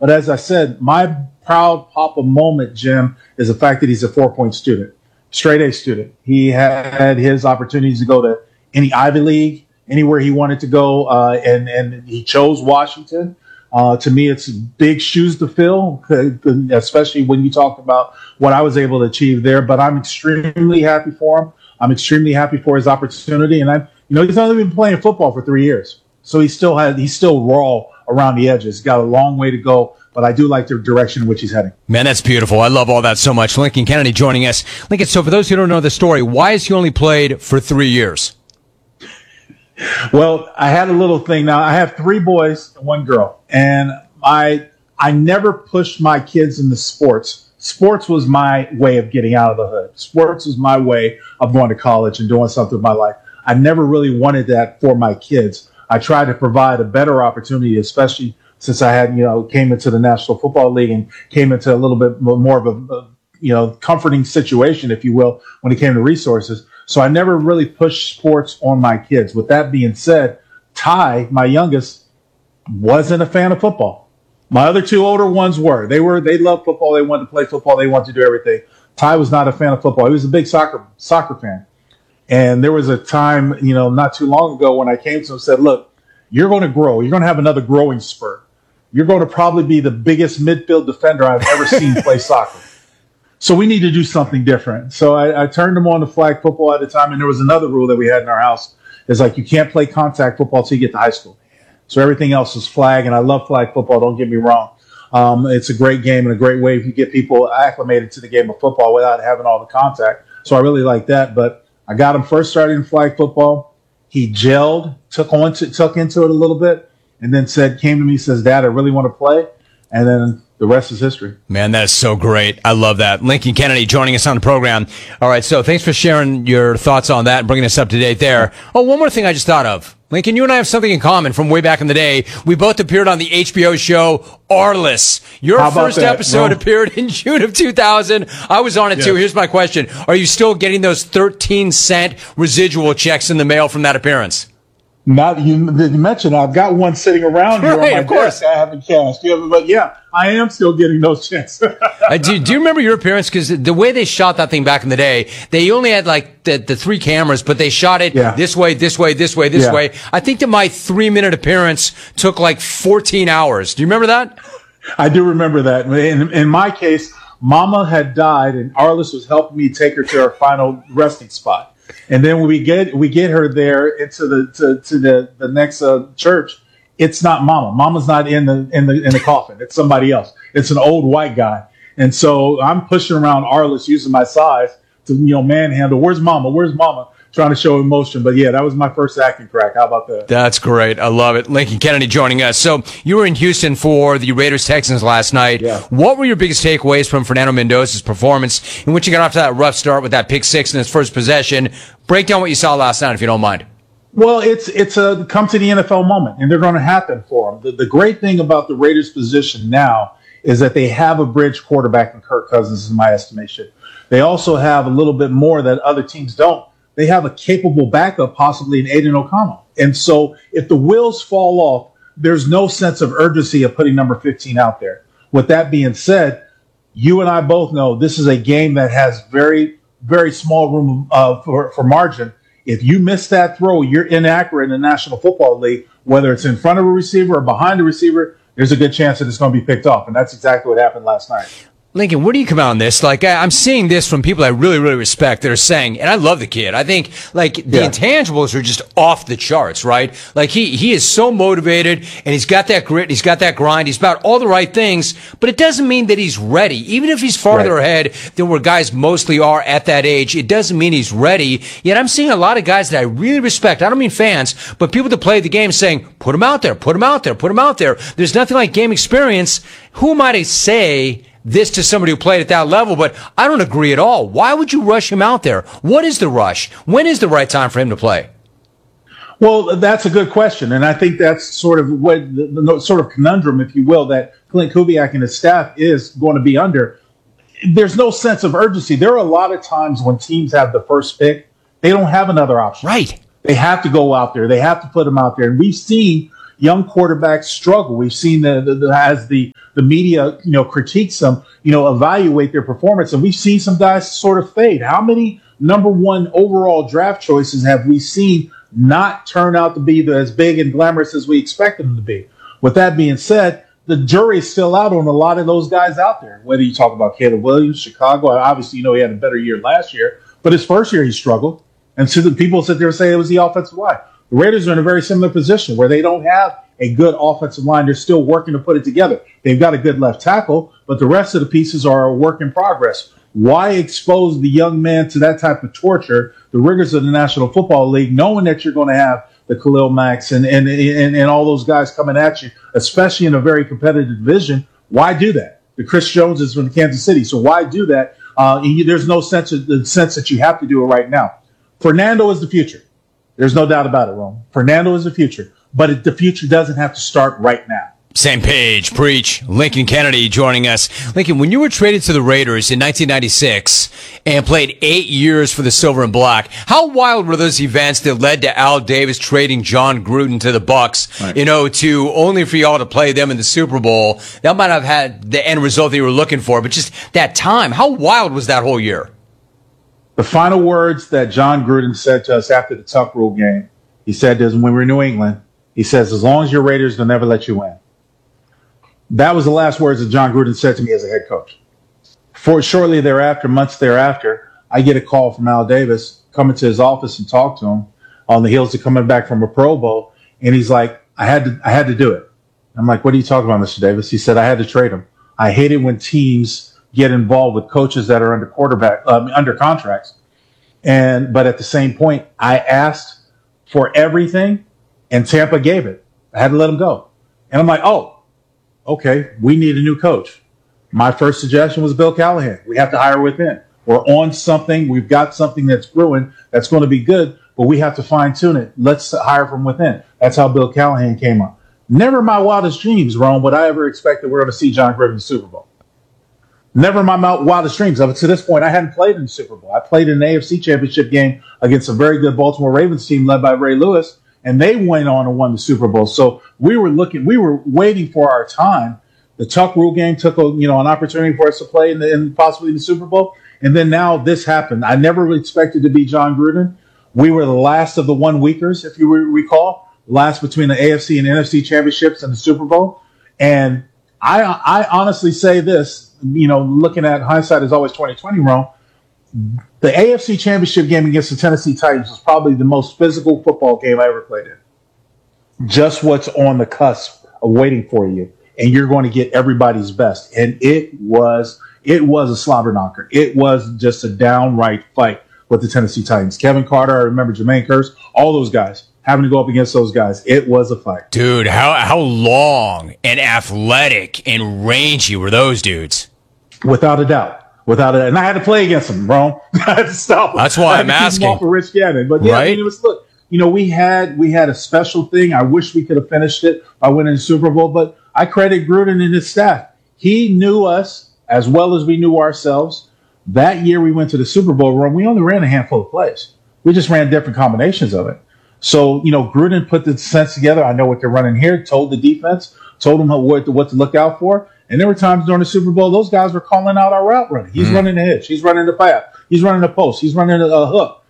But as I said, my proud papa moment, Jim, is the fact that he's a 4-point student, straight A student. He had his opportunities to go to any Ivy League, anywhere he wanted to go, and he chose Washington. To me, it's big shoes to fill, especially when you talk about what I was able to achieve there. But I'm extremely happy for him. I'm extremely happy for his opportunity. And he's only been playing football for 3 years, so he's still raw around the edges. Got a long way to go, but I do like the direction in which he's heading. Man, that's beautiful. I love all that so much. Lincoln Kennedy joining us. Lincoln, so for those who don't know the story, why has he only played for 3 years? Well, I had a little thing. Now, I have 3 boys and 1 girl, and I never pushed my kids into sports. Sports was my way of getting out of the hood. Sports was my way of going to college and doing something with my life. I never really wanted that for my kids. I tried to provide a better opportunity, especially since I had, came into the National Football League and came into a little bit more of a comforting situation, if you will, when it came to resources. So I never really pushed sports on my kids. With that being said, Ty, my youngest, wasn't a fan of football. My other 2 older ones were. They loved football. They wanted to play football. They wanted to do everything. Ty was not a fan of football. He was a big soccer fan. And there was a time, not too long ago when I came to him and said, look, you're going to grow. You're going to have another growing spurt. You're going to probably be the biggest midfield defender I've ever seen play soccer. So we need to do something different. So I turned him on to flag football at the time, and there was another rule that we had in our house. It's like you can't play contact football until you get to high school. So everything else is flag, and I love flag football, don't get me wrong. It's a great game and a great way if you get people acclimated to the game of football without having all the contact. So I really like that. But I got him first started in flag football. He gelled, took into it a little bit, and then came to me, says, Dad, I really want to play. And then the rest is history. Man, that is so great. I love that. Lincoln Kennedy joining us on the program. All right, so thanks for sharing your thoughts on that and bringing us up to date there. Oh, one more thing I just thought of. Lincoln, you and I have something in common from way back in the day. We both appeared on the HBO show Arliss. Your first episode appeared in June of 2000. I was on it too. Here's my question. Are you still getting those 13-cent residual checks in the mail from that appearance? Not you mentioned. I've got one sitting around here on my desk. I haven't cashed. But yeah, I am still getting those checks. Do you remember your appearance? Because the way they shot that thing back in the day, they only had like the 3 cameras, but they shot it this way, this way, this way, this way. I think that my 3-minute appearance took like 14 hours. Do you remember that? I do remember that. In my case, Mama had died, and Arliss was helping me take her to her final resting spot. And then when we get her there into the next church, it's not Mama. Mama's not in the coffin. It's somebody else. It's an old white guy. And so I'm pushing around Arliss using my size to manhandle. Where's Mama? Where's Mama? Trying to show emotion. But yeah, that was my first acting crack. How about that? That's great. I love it. Lincoln Kennedy joining us. So you were in Houston for the Raiders-Texans last night. Yeah. What were your biggest takeaways from Fernando Mendoza's performance in which he got off to that rough start with that pick 6 in his first possession? Break down what you saw last night, if you don't mind. Well, it's a come to the NFL moment, and they're going to happen for him. The great thing about the Raiders' position now is that they have a bridge quarterback in Kirk Cousins, in my estimation. They also have a little bit more that other teams don't. They have a capable backup, possibly in Aiden O'Connell. And so if the wheels fall off, there's no sense of urgency of putting number 15 out there. With that being said, you and I both know this is a game that has very, very small room for margin. If you miss that throw, you're inaccurate in the National Football League, whether it's in front of a receiver or behind a receiver, there's a good chance that it's going to be picked off. And that's exactly what happened last night. Lincoln, where do you come out on this? Like, I'm seeing this from people I really, really respect that are saying, and I love the kid. I think, like, the intangibles are just off the charts, right? Like, he is so motivated, and he's got that grit, he's got that grind, he's about all the right things, but it doesn't mean that he's ready. Even if he's farther ahead than where guys mostly are at that age, it doesn't mean he's ready. Yet I'm seeing a lot of guys that I really respect. I don't mean fans, but people that play the game saying, put him out there, put him out there, put him out there. There's nothing like game experience. Who am I to say this to somebody who played at that level? But I don't agree at all. Why would you rush him out there? What is the rush? When is the right time for him to play? Well, that's a good question, and I think that's sort of what the sort of conundrum, if you will, that Clint Kubiak and his staff is going to be under. There's no sense of urgency. There are a lot of times when teams have the first pick, they don't have another option. Right. They have to go out there. They have to put him out there. And we've seen, young quarterbacks struggle. We've seen as the media, critiques them, evaluate their performance, and we've seen some guys sort of fade. How many number one overall draft choices have we seen not turn out to be as big and glamorous as we expected them to be? With that being said, the jury is still out on a lot of those guys out there. Whether you talk about Caleb Williams, Chicago, obviously, he had a better year last year, but his first year he struggled. And so the people sit there and say it was the offensive line. The Raiders are in a very similar position where they don't have a good offensive line. They're still working to put it together. They've got a good left tackle, but the rest of the pieces are a work in progress. Why expose the young man to that type of torture, the rigors of the National Football League, knowing that you're going to have the Khalil Macks and all those guys coming at you, especially in a very competitive division? Why do that? The Chris Jones is from Kansas City, so why do that? There's no sense that you have to do it right now. Fernando is the future. There's no doubt about it, Rome. Fernando is the future, but the future doesn't have to start right now. Same page, preach. Lincoln Kennedy joining us. Lincoln, when you were traded to the Raiders in 1996 and played 8 years for the Silver and Black, how wild were those events that led to Al Davis trading John Gruden to the Bucks, right, to only for y'all to play them in the Super Bowl? That might have had the end result that you were looking for, but just that time, how wild was that whole year? The final words that John Gruden said to us after the Tuck Rule game, he said this when we were in New England, he says, as long as you're Raiders, they'll never let you win. That was the last words that John Gruden said to me as a head coach. Shortly thereafter, months thereafter, I get a call from Al Davis, coming to his office and talk to him on the heels of coming back from a Pro Bowl. And he's like, I had to do it. I'm like, what are you talking about, Mr. Davis? He said, I had to trade him. I hate it when teams get involved with coaches that are under contracts. But at the same point, I asked for everything and Tampa gave it. I had to let him go. And I'm like, oh, okay, we need a new coach. My first suggestion was Bill Callahan. We have to hire within. We're on something. We've got something that's brewing that's going to be good, but we have to fine tune it. Let's hire from within. That's how Bill Callahan came up. Never in my wildest dreams, Rome, would I ever expect that we're going to see John Gruden in the Super Bowl. Never in my wildest dreams. Up to this point, I hadn't played in the Super Bowl. I played in an AFC Championship game against a very good Baltimore Ravens team led by Ray Lewis, and they went on and won the Super Bowl. So we were waiting for our time. The Tuck Rule game took an opportunity for us to play in possibly in the Super Bowl. And then now this happened. I never expected to be John Gruden. We were the last of the one weekers, if you recall, last between the AFC and NFC championships and the Super Bowl. And I honestly say this, looking at hindsight is always 2020, Rome. The AFC Championship game against the Tennessee Titans was probably the most physical football game I ever played in. Just what's on the cusp of waiting for you, and you're going to get everybody's best. And it was a slobber knocker. It was just a downright fight with the Tennessee Titans. Kevin Carter, I remember Jermaine Kearse, all those guys having to go up against those guys. It was a fight. Dude, how long and athletic and rangy were those dudes? Without a doubt. And I had to play against them, bro. I had to stop them. That's why I'm asking. Off of Rich Gannon. But yeah, right? It was, look, we had a special thing. I wish we could have finished it by winning the Super Bowl, but I credit Gruden and his staff. He knew us as well as we knew ourselves. That year we went to the Super Bowl run. We only ran a handful of plays. We just ran different combinations of it. So, Gruden put the sense together. I know what they're running here, told the defense, told them what to look out for. And there were times during the Super Bowl, those guys were calling out our route running. He's running the hitch. He's running the pass. He's running the post. He's running a hook.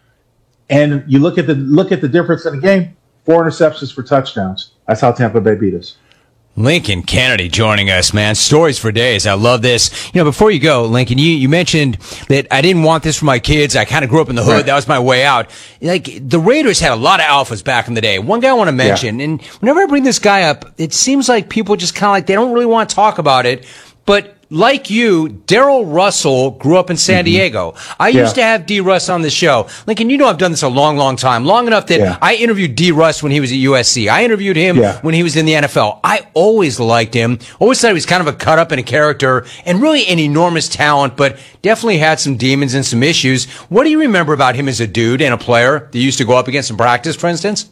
And you look at the difference in the game, 4 interceptions for touchdowns. That's how Tampa Bay beat us. Lincoln Kennedy joining us, man. Stories for days. I love this. Before you go, Lincoln, you mentioned that I didn't want this for my kids. I kind of grew up in the hood. Right. That was my way out. Like, the Raiders had a lot of alphas back in the day. One guy I want to mention, and whenever I bring this guy up, it seems like people just kind of like, they don't really want to talk about it. But like you, Darrell Russell grew up in San Diego. I used to have D. Russ on the show. Lincoln, I've done this a long, long time. Long enough that I interviewed D. Russ when he was at USC. I interviewed him when he was in the NFL. I always liked him. Always thought he was kind of a cut-up and a character and really an enormous talent, but definitely had some demons and some issues. What do you remember about him as a dude and a player that you used to go up against in practice, for instance?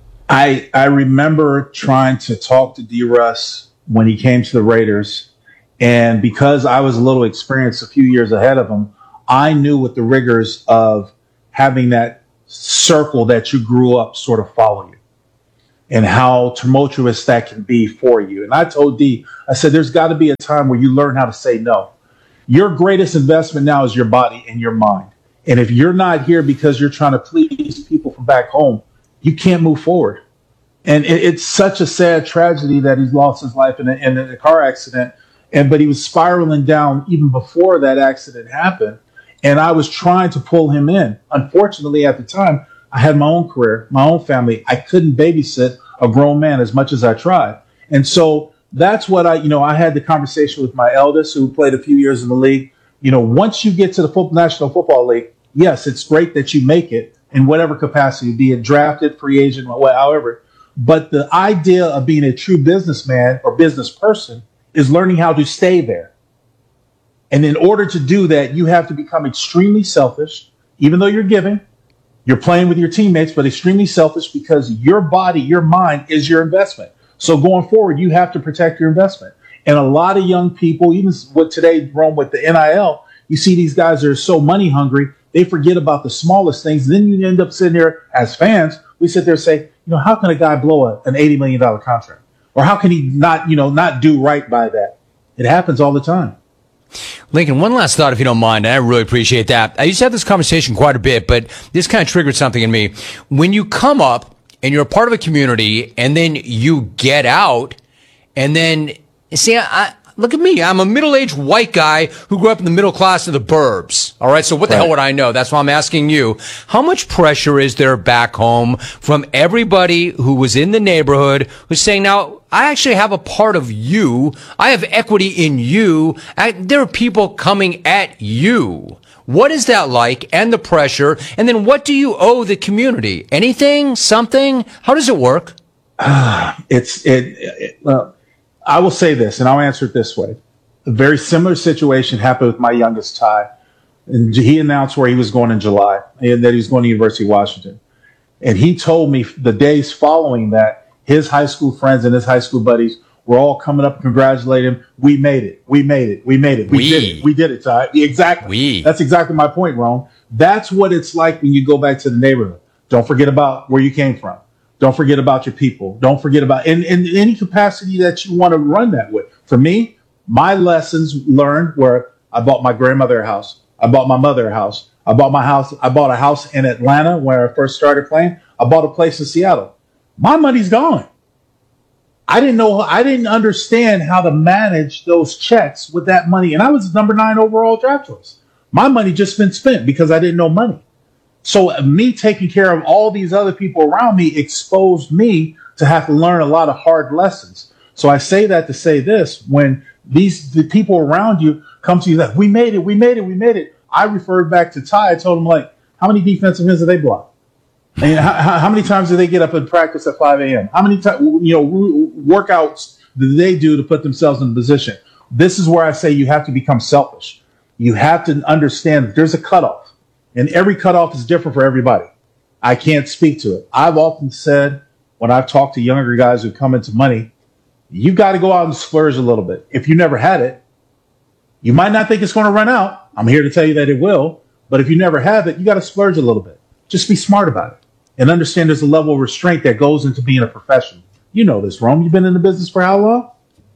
I remember trying to talk to D. Russ when he came to the Raiders. And because I was a little experienced a few years ahead of him, I knew what the rigors of having that circle that you grew up sort of follow you. and how tumultuous that can be for you. And I told D, I said, there's got to be a time where you learn how to say no. Your greatest investment now is your body and your mind. And if you're not here because you're trying to please people from back home, you can't move forward. And it's such a sad tragedy that he's lost his life in a car accident. But he was spiraling down even before that accident happened. And I was trying to pull him in. Unfortunately, at the time, I had my own career, my own family. I couldn't babysit a grown man as much as I tried. And so that's what I had the conversation with my eldest, who played a few years in the league. Once you get to the National Football League, yes, it's great that you make it in whatever capacity, be it drafted, free agent, however. But the idea of being a true businessman or business person is learning how to stay there. And in order to do that, you have to become extremely selfish, even though you're giving. You're playing with your teammates, but extremely selfish, because your body, your mind is your investment. So going forward, you have to protect your investment. And a lot of young people, even with today, Rome, with the NIL, you see these guys that are so money hungry, they forget about the smallest things. Then you end up sitting there as fans. We sit there and say, how can a guy blow an $80 million contract? Or how can he not do right by that? It happens all the time. Lincoln, one last thought, if you don't mind, and I really appreciate that. I used to have this conversation quite a bit, but this kind of triggered something in me. When you come up and you're a part of a community and then you get out and then, see, look at me. I'm a middle-aged white guy who grew up in the middle class of the burbs. All right. So what the hell would I know? That's why I'm asking you. How much pressure is there back home from everybody who was in the neighborhood who's saying, now, I actually have a part of you. I have equity in you. There are people coming at you. What is that like, and the pressure? And then what do you owe the community? Anything? Something? How does it work? Well, I will say this, and I'll answer it this way. A very similar situation happened with my youngest, Ty. And he announced where he was going in July, and that he was going to University of Washington. And he told me the days following that, his high school friends and his high school buddies were all coming up and congratulating him. We made it. We made it. We made it. We did it. We did it, Ty. Exactly. That's exactly my point, Rome. That's what it's like when you go back to the neighborhood. Don't forget about where you came from. Don't forget about your people. Don't forget about in any capacity that you want to run that with. For me, my lessons learned were I bought my grandmother a house. I bought my mother a house. I bought a house in Atlanta where I first started playing. I bought a place in Seattle. My money's gone. I didn't understand how to manage those checks with that money. And I was number 9 overall draft choice. My money just been spent because I didn't know money. So me taking care of all these other people around me exposed me to have to learn a lot of hard lessons. So I say that to say this: when the people around you come to you like, we made it. I referred back to Ty. I told him, how many defensive ends did they block? And how many times did they get up and practice at 5 a.m.? How many workouts did they do to put themselves in a position? This is where I say you have to become selfish. You have to understand that there's a cutoff, and every cutoff is different for everybody. I can't speak to it. I've often said when I've talked to younger guys who come into money, you got to go out and splurge a little bit. If you never had it, you might not think it's going to run out. I'm here to tell you that it will. But if you never have it, you got to splurge a little bit. Just be smart about it and understand there's a level of restraint that goes into being a professional. You know this, Rome. You've been in the business for how long?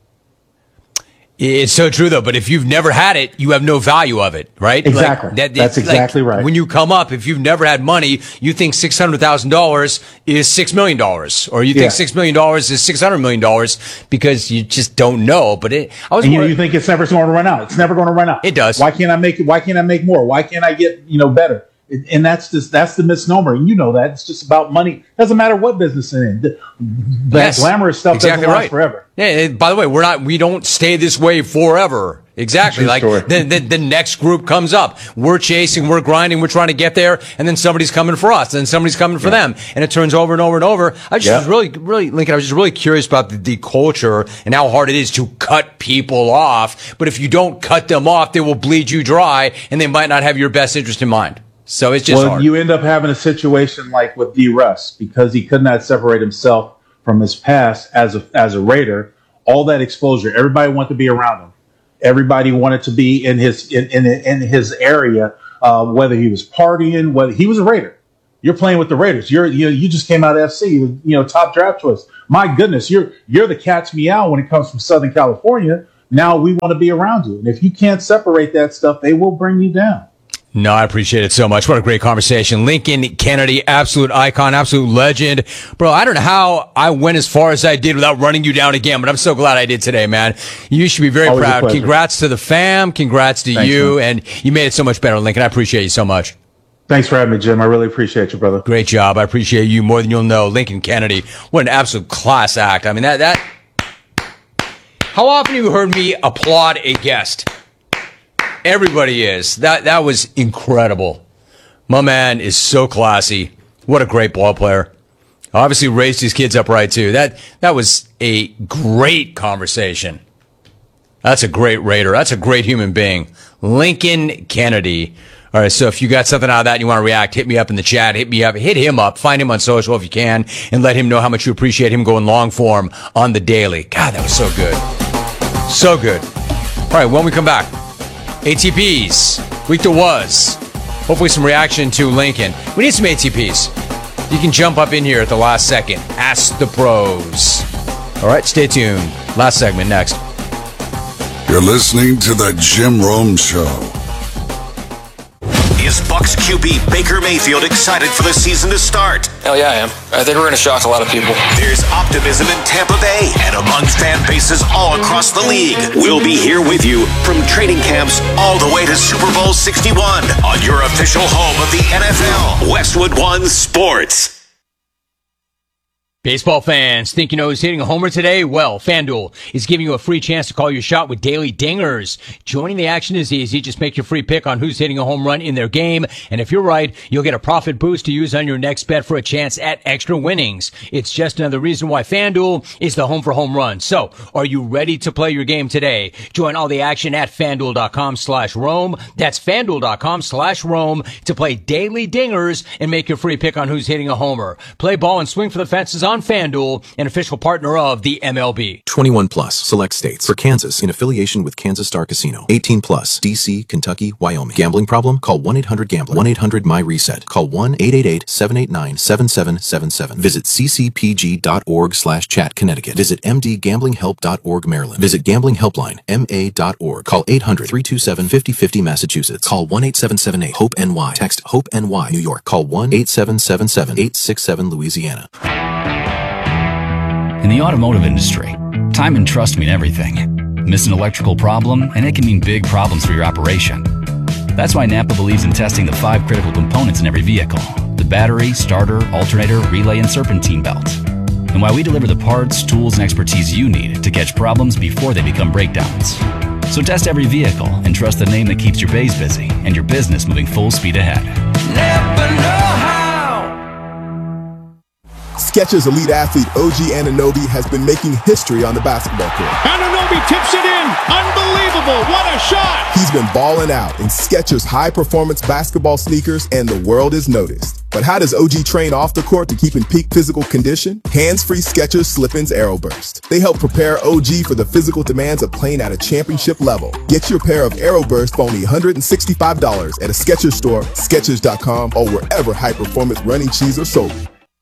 It's so true, though. But if you've never had it, you have no value of it, right? Exactly. That's exactly right. When you come up, if you've never had money, you think $600,000 is $6 million, or you think $6 million is $600 million because you just don't know. But you think it's never going to run out. It's never going to run out. It does. Why can't I make it? Why can't I make more? Why can't I get better? And that's the misnomer. And you know that. It's just about money. Doesn't matter what business it's in. That glamorous stuff doesn't last forever. Yeah, by the way, we don't stay this way forever. Exactly. The next group comes up. We're chasing, we're grinding, we're trying to get there, and then somebody's coming for us, and then somebody's coming for them. And it turns over and over and over. I just was really, Lincoln, I was just really curious about the culture and how hard it is to cut people off. But if you don't cut them off, they will bleed you dry, and they might not have your best interest in mind. So it's just hard. You end up having a situation like with D. Russ, because he could not separate himself from his past as a Raider. All that exposure, everybody wanted to be around him. Everybody wanted to be in his area, whether he was partying, whether he was a Raider. You're playing with the Raiders. You just came out of FC, top draft choice. My goodness, you're the cat's meow when it comes from Southern California. Now we want to be around you. And if you can't separate that stuff, they will bring you down. No, I appreciate it so much. What a great conversation. Lincoln Kennedy, absolute icon, absolute legend. Bro, I don't know how I went as far as I did without running you down again, but I'm so glad I did today, man. You should be very Always proud. Congrats to the fam. Congrats to you. Man. And you made it so much better, Lincoln. I appreciate you so much. Thanks for having me, Jim. I really appreciate you, brother. Great job. I appreciate you more than you'll know. Lincoln Kennedy, what an absolute class act. I mean, that. How often have you heard me applaud a guest? Everybody is. That was incredible. My man is so classy. What a great ball player. Obviously raised his kids up right, too. That was a great conversation. That's a great Raider. That's a great human being. Lincoln Kennedy. All right, so if you got something out of that and you want to react, hit me up in the chat. Hit me up. Hit him up. Find him on social if you can, and let him know how much you appreciate him going long form on the daily. God, that was so good. So good. All right, when we come back, ATPs. Week that was. Hopefully some reaction to Lincoln. We need some ATPs. You can jump up in here at the last second. Ask the pros. All right, stay tuned. Last segment next. You're listening to The Jim Rome Show. Is Bucs QB Baker Mayfield excited for the season to start? Hell yeah, I am. I think we're going to shock a lot of people. There's optimism in Tampa Bay and among fan bases all across the league. We'll be here with you from training camps all the way to Super Bowl 61 on your official home of the NFL, Westwood One Sports. Baseball fans, think you know who's hitting a homer today? Well, FanDuel is giving you a free chance to call your shot with daily dingers. Joining the action is easy. Just make your free pick on who's hitting a home run in their game. And if you're right, you'll get a profit boost to use on your next bet for a chance at extra winnings. It's just another reason why FanDuel is the home for home runs. So, are you ready to play your game today? Join all the action at FanDuel.com/Rome. That's FanDuel.com/Rome to play daily dingers and make your free pick on who's hitting a homer. Play ball and swing for the fences on FanDuel, an official partner of the MLB. 21 plus, select states. For Kansas, in affiliation with Kansas Star Casino. 18 plus, D.C., Kentucky, Wyoming. Gambling problem? Call 1-800-GAMBLER. 1-800-MY-RESET. Call 1-888-789-7777. Visit ccpg.org/chat, Connecticut. Visit mdgamblinghelp.org, Maryland. Visit gamblinghelpline, ma.org. Call 800-327-5050, Massachusetts. Call 1-8778-HOPE-NY. Text HOPE-NY, New York. Call 1-8777-867, Louisiana. In the automotive industry, time and trust mean everything. Miss an electrical problem, and it can mean big problems for your operation. That's why Napa believes in testing the 5 critical components in every vehicle: the battery, starter, alternator, relay, and serpentine belt. And why we deliver the parts, tools, and expertise you need to catch problems before they become breakdowns. So test every vehicle and trust the name that keeps your bays busy and your business moving full speed ahead. Napa know-how. Skechers elite athlete OG Anunoby has been making history on the basketball court. Anunoby tips it in. Unbelievable. What a shot. He's been balling out in Skechers high-performance basketball sneakers, and the world is noticed. But how does OG train off the court to keep in peak physical condition? Hands-free Skechers Slip-ins Aeroburst. They help prepare OG for the physical demands of playing at a championship level. Get your pair of Aeroburst for only $165 at a Skechers store, Skechers.com, or wherever high-performance running shoes are sold.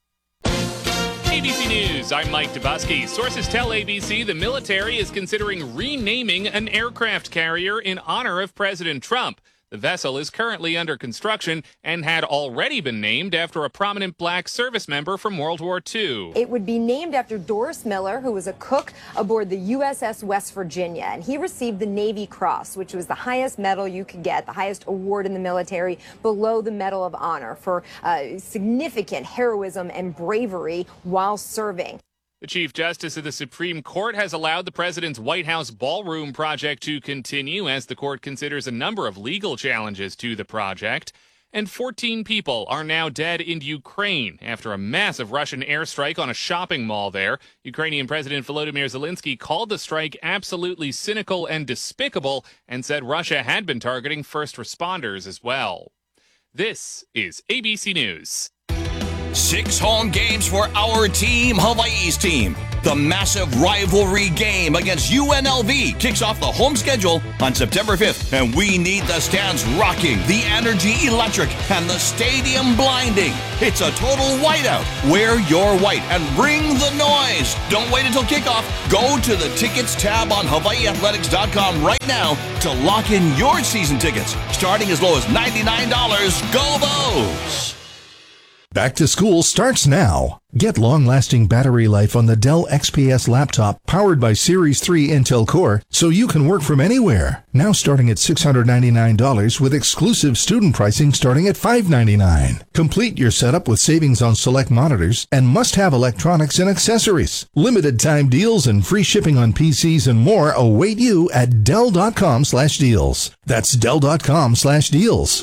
ABC News, I'm Mike Dubusky. Sources tell ABC the military is considering renaming an aircraft carrier in honor of President Trump. The vessel is currently under construction and had already been named after a prominent black service member from World War II. It would be named after Doris Miller, who was a cook aboard the USS West Virginia, and he received the Navy Cross, which was the highest medal you could get, the highest award in the military, below the Medal of Honor, for significant heroism and bravery while serving. The Chief Justice of the Supreme Court has allowed the president's White House ballroom project to continue as the court considers a number of legal challenges to the project. And 14 people are now dead in Ukraine after a massive Russian airstrike on a shopping mall there. Ukrainian President Volodymyr Zelensky called the strike absolutely cynical and despicable and said Russia had been targeting first responders as well. This is ABC News. 6 home games for our team, Hawaii's team. The massive rivalry game against UNLV kicks off the home schedule on September 5th, and we need the stands rocking, the energy electric, and the stadium blinding. It's a total whiteout. Wear your white and bring the noise. Don't wait until kickoff. Go to the tickets tab on HawaiiAthletics.com right now to lock in your season tickets, starting as low as $99. Go Vols! Back to school starts now. Get long-lasting battery life on the Dell XPS laptop powered by Series 3 Intel Core so you can work from anywhere. Now starting at $699 with exclusive student pricing starting at $599. Complete your setup with savings on select monitors and must-have electronics and accessories. Limited time deals and free shipping on PCs and more await you at Dell.com/deals. That's Dell.com/deals.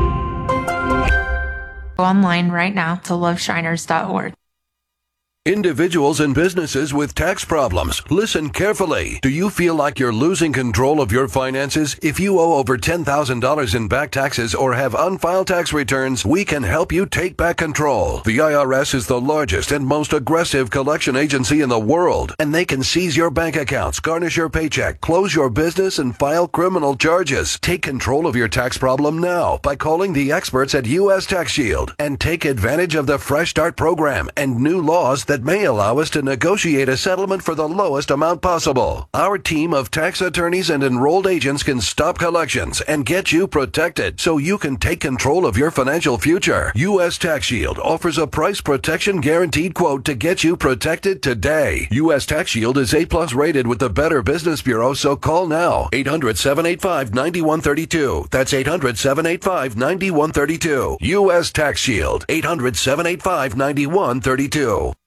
Go online right now to loveshiners.org. Individuals and businesses with tax problems, listen carefully. Do you feel like you're losing control of your finances? If you owe over $10,000 in back taxes or have unfiled tax returns, we can help you take back control. The IRS is the largest and most aggressive collection agency in the world, and they can seize your bank accounts, garnish your paycheck, close your business, and file criminal charges. Take control of your tax problem now by calling the experts at U.S. Tax Shield and take advantage of the Fresh Start program and new laws that may allow us to negotiate a settlement for the lowest amount possible. Our team of tax attorneys and enrolled agents can stop collections and get you protected so you can take control of your financial future. U.S. Tax Shield offers a price protection guaranteed quote to get you protected today. U.S. Tax Shield is A+ rated with the Better Business Bureau, so call now. 800-785-9132. That's 800-785-9132. U.S. Tax Shield. 800-785-9132.